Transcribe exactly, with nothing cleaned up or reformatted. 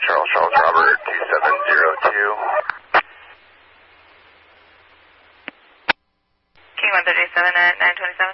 Charles, Charles, Robert, two seven zero two. King one thirty-seven at nine twenty-seven.